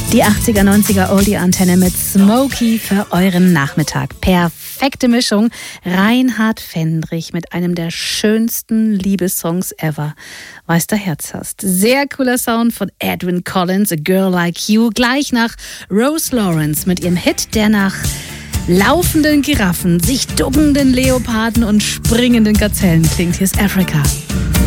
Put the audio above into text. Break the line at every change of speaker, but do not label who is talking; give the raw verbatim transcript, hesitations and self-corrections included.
Die achtziger, neunziger Oldie-Antenne mit Smokey für euren Nachmittag. Perfekte Mischung. Reinhard Fendrich mit einem der schönsten Liebessongs ever. Weiß der Herz hast. Sehr cooler Sound von Edwyn Collins, A Girl Like You. Gleich nach Rose Lawrence mit ihrem Hit, der nach laufenden Giraffen, sich duckenden Leoparden und springenden Gazellen klingt. Hier ist Africa.